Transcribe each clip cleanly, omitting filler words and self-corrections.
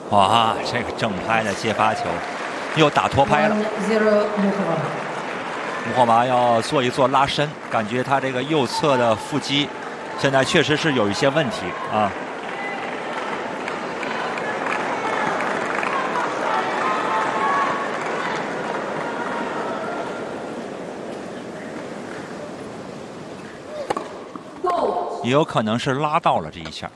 哇，这个正拍的接发球，又打拖拍了。穆霍娃要做一做拉伸，感觉他这个右侧的腹肌现在确实是有一些问题啊。也有可能是拉到了这一下。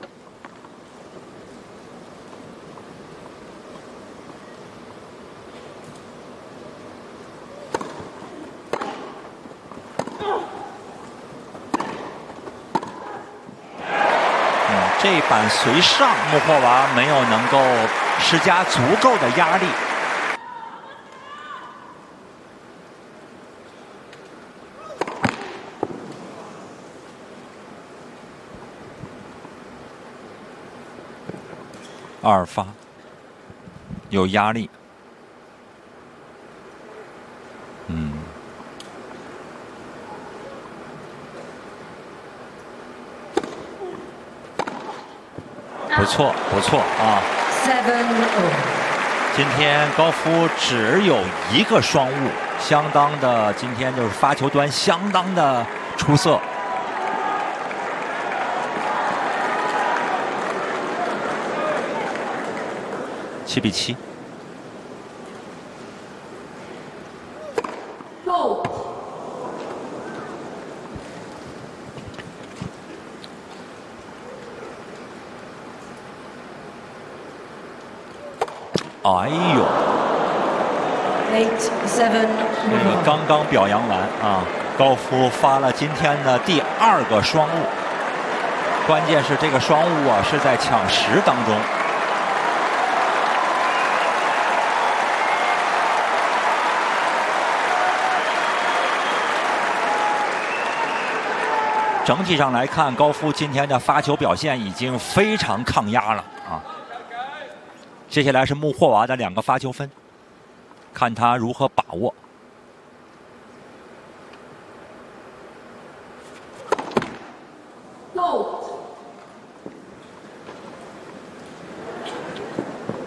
这一板随上，穆霍娃没有能够施加足够的压力。二发有压力，不错不错啊！今天高夫只有一个双误，相当的，今天就是发球端相当的出色。7比7。哎呦！这个刚刚表扬完啊，高夫发了今天的第2个双误，关键是这个双误啊是在抢10当中。整体上来看，高夫今天的发球表现已经非常抗压了啊。接下来是穆霍娃的2个发球分，看他如何把握。